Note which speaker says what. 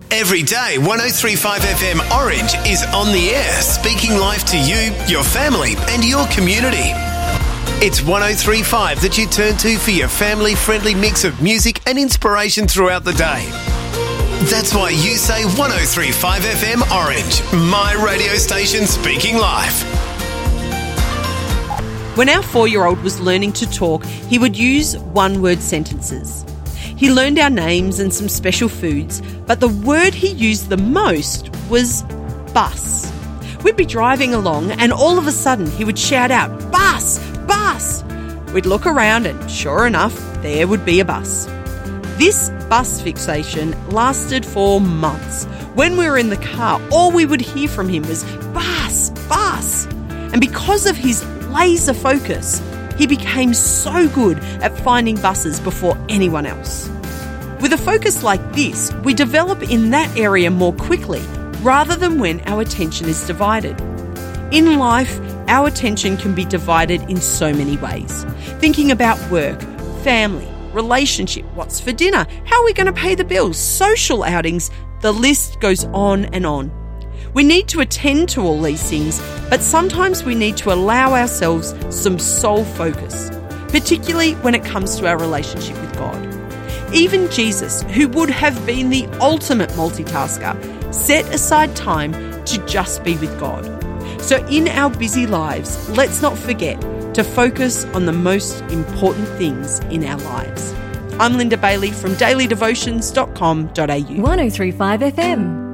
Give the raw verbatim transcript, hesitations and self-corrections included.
Speaker 1: Every day, one oh three point five F M Orange is on the air, speaking life to you, your family and your community. It's one oh three point five that you turn to for your family-friendly mix of music and inspiration throughout the day. That's why you say one oh three point five F M Orange, my radio station speaking life.
Speaker 2: When our four-year-old was learning to talk, he would use one-word sentences. He learned our names and some special foods, but the word he used the most was bus. We'd be driving along and all of a sudden he would shout out, "Bus! Bus!" We'd look around and sure enough, there would be a bus. This bus fixation lasted for months. When we were in the car, all we would hear from him was bus, bus. And because of his laser focus, he became so good at finding buses before anyone else. With a focus like this, we develop in that area more quickly rather than when our attention is divided. In life, our attention can be divided in so many ways. Thinking about work, family, relationship, what's for dinner, how are we going to pay the bills, social outings, the list goes on and on. We need to attend to all these things, but sometimes we need to allow ourselves some sole focus, particularly when it comes to our relationship with God. Even Jesus, who would have been the ultimate multitasker, set aside time to just be with God. So in our busy lives, let's not forget to focus on the most important things in our lives. I'm Linda Bailey from daily devotions dot com dot a u.
Speaker 3: one oh three point five F M.